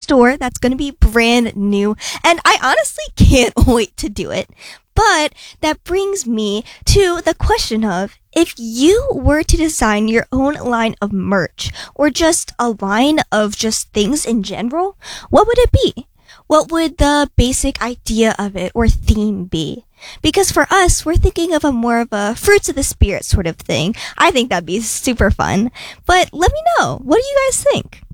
store that's going to be brand new. And I honestly can't wait to do it. But that brings me to the question of, if you were to design your own line of merch or just a line of just things in general, what would it be? What would the basic idea of it or theme be? Because for us, we're thinking of more of a fruits of the spirit sort of thing. I think that'd be super fun. But let me know. What do you guys think?